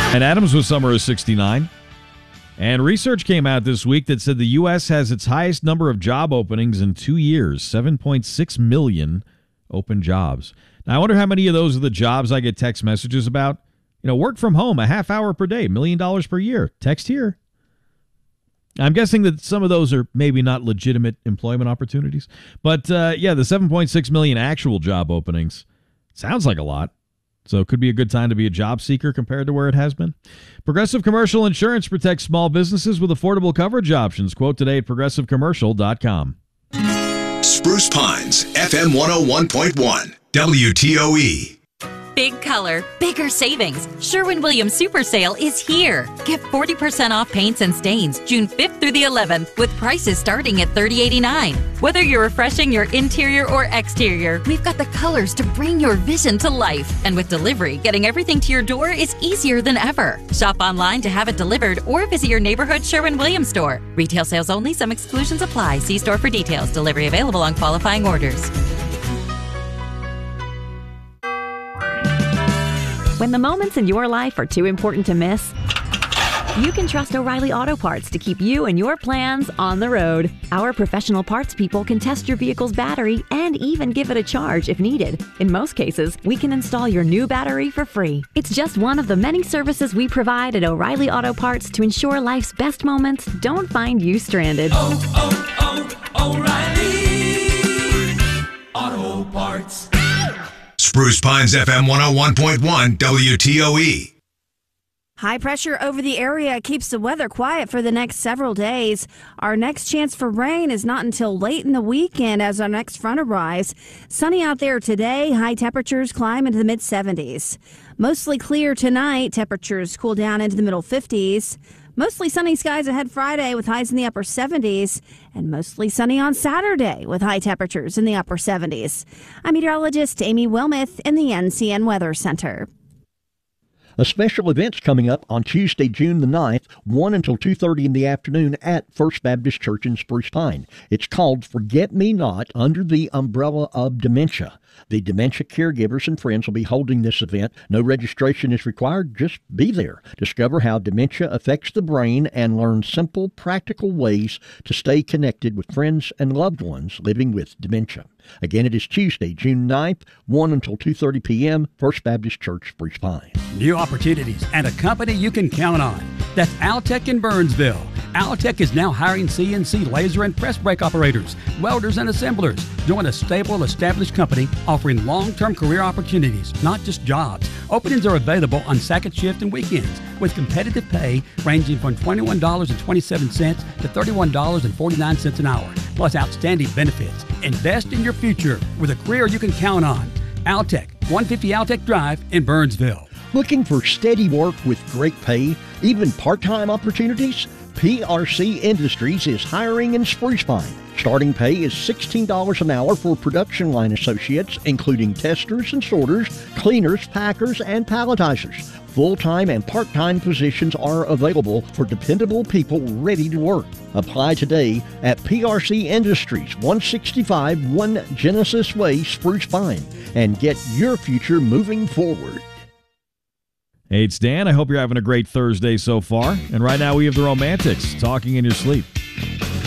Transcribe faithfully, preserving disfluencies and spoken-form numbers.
And Adams was summer of sixty-nine. And research came out this week that said the U S has its highest number of job openings in two years, seven point six million open jobs. Now, I wonder how many of those are the jobs I get text messages about. You know, work from home, a half hour per day, million dollars per year. Text here. I'm guessing that some of those are maybe not legitimate employment opportunities. But, uh, yeah, the seven point six million actual job openings sounds like a lot. So it could be a good time to be a job seeker compared to where it has been. Progressive Commercial Insurance protects small businesses with affordable coverage options. Quote today at progressive commercial dot com. Spruce Pines, F M one oh one point one, W T O E. Big color, bigger savings. Sherwin-Williams Super Sale is here. Get forty percent off paints and stains June fifth through the eleventh with prices starting at thirty eighty-nine. Whether you're refreshing your interior or exterior, we've got the colors to bring your vision to life. And with delivery, getting everything to your door is easier than ever. Shop online to have it delivered or visit your neighborhood Sherwin-Williams store. Retail sales only. Some exclusions apply. See store for details. Delivery available on qualifying orders. When the moments in your life are too important to miss, you can trust O'Reilly Auto Parts to keep you and your plans on the road. Our professional parts people can test your vehicle's battery and even give it a charge if needed. In most cases, we can install your new battery for free. It's just one of the many services we provide at O'Reilly Auto Parts to ensure life's best moments don't find you stranded. Oh, oh, oh, O'Reilly Auto Parts. Spruce Pines, F M one oh one point one, W T O E. High pressure over the area keeps the weather quiet for the next several days. Our next chance for rain is not until late in the weekend as our next front arrives. Sunny out there today. High temperatures climb into the mid seventies. Mostly clear tonight. Temperatures cool down into the middle fifties. Mostly sunny skies ahead Friday with highs in the upper seventies, and mostly sunny on Saturday with high temperatures in the upper seventies. I'm meteorologist Amy Wilmoth in the N C N Weather Center. A special event's coming up on Tuesday, June the ninth, one until two thirty in the afternoon at First Baptist Church in Spruce Pine. It's called Forget Me Not under the umbrella of dementia. The dementia caregivers and friends will be holding this event. No registration is required. Just be there. Discover how dementia affects the brain and learn simple, practical ways to stay connected with friends and loved ones living with dementia. Again, it is Tuesday, June ninth, one until two thirty p.m., First Baptist Church, Spruce Pine. New opportunities and a company you can count on. That's Altec in Burnsville. Altec is now hiring C N C laser and press brake operators, welders, and assemblers. Join a stable, established company offering long-term career opportunities, not just jobs. Openings are available on second shift and weekends with competitive pay ranging from twenty-one dollars and twenty-seven cents to thirty-one dollars and forty-nine cents an hour, plus outstanding benefits. Invest in your future with a career you can count on. Altec, one fifty Altec Drive in Burnsville. Looking for steady work with great pay, even part-time opportunities? P R C Industries is hiring in Spruce Pine. Starting pay is sixteen dollars an hour for production line associates, including testers and sorters, cleaners, packers, and palletizers. Full-time and part-time positions are available for dependable people ready to work. Apply today at P R C Industries, one sixty-five One Genesis Way, Spruce Pine, and get your future moving forward. Hey, it's Dan. I hope you're having a great Thursday so far. And right now we have the Romantics, Talking in Your Sleep.